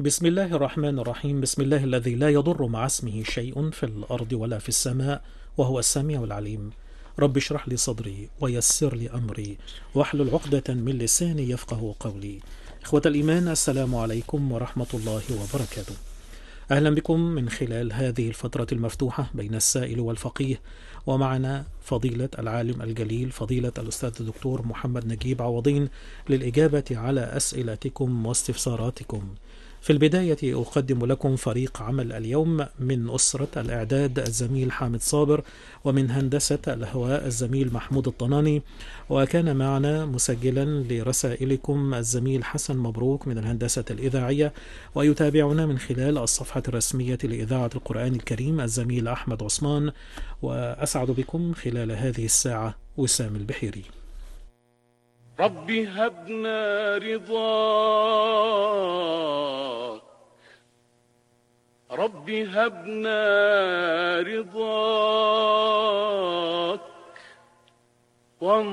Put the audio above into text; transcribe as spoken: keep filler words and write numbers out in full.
بسم الله الرحمن الرحيم. بسم الله الذي لا يضر مع اسمه شيء في الأرض ولا في السماء وهو السميع العليم. رب اشرح لي صدري ويسر لي أمري واحلل عقدة من لساني يفقه قولي. إخوة الإيمان، السلام عليكم ورحمة الله وبركاته. أهلا بكم من خلال هذه الفترة المفتوحة بين السائل والفقيه، ومعنا فضيلة العالم الجليل فضيلة الأستاذ الدكتور محمد نجيب عوضين للإجابة على أسئلتكم واستفساراتكم. في البداية أقدم لكم فريق عمل اليوم من أسرة الإعداد الزميل حامد صابر، ومن هندسة الهواء الزميل محمود الطناني، وكان معنا مسجلا لرسائلكم الزميل حسن مبروك من الهندسة الإذاعية، ويتابعنا من خلال الصفحة الرسمية لإذاعة القرآن الكريم الزميل أحمد عثمان. وأسعد بكم خلال هذه الساعة وسام البحيري. رب هبنا رضاك، رب هبنا رضاك